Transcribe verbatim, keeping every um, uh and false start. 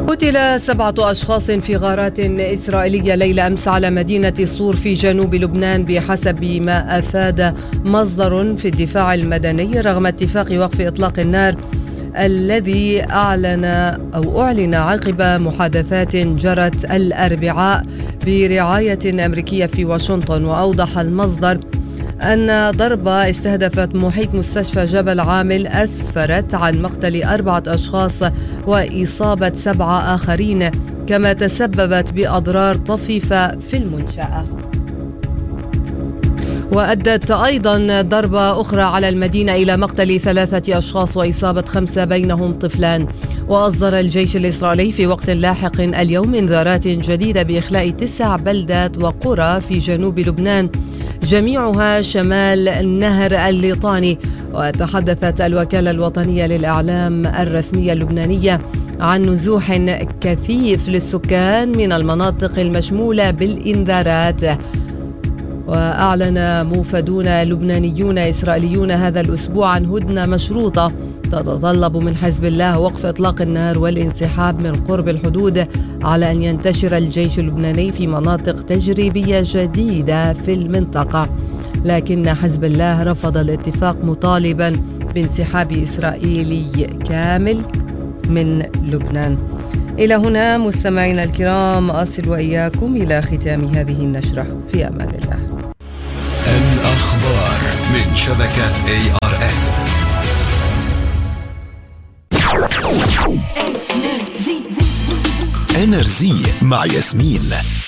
قتل سبعة أشخاص في غارات إسرائيلية ليلة أمس على مدينة صور في جنوب لبنان بحسب ما أفاد مصدر في الدفاع المدني، رغم اتفاق وقف إطلاق النار الذي أعلن أو أعلن عقب محادثات جرت الأربعاء برعاية أمريكية في واشنطن. وأوضح المصدر أن ضربة استهدفت محيط مستشفى جبل عامل أسفرت عن مقتل أربعة أشخاص وإصابة سبعة آخرين، كما تسببت بأضرار طفيفة في المنشأة. وأدت أيضا ضربة أخرى على المدينة إلى مقتل ثلاثة أشخاص وإصابة خمسة بينهم طفلان. وأصدر الجيش الإسرائيلي في وقت لاحق اليوم إنذارات جديدة بإخلاء تسع بلدات وقرى في جنوب لبنان، جميعها شمال نهر الليطاني. وتحدثت الوكالة الوطنية للإعلام الرسمية اللبنانية عن نزوح كثيف للسكان من المناطق المشمولة بالإنذارات. وأعلن موفدون لبنانيون إسرائيليون هذا الأسبوع عن هدنة مشروطة تتطلب من حزب الله وقف إطلاق النار والانسحاب من قرب الحدود، على أن ينتشر الجيش اللبناني في مناطق تجريبية جديدة في المنطقة. لكن حزب الله رفض الاتفاق مطالبا بانسحاب إسرائيلي كامل من لبنان. إلى هنا مستمعينا الكرام أصل وإياكم إلى ختام هذه النشرة، في أمان الله. الأخبار من شبكة إيه آر إم. إنرزي مع ياسمين.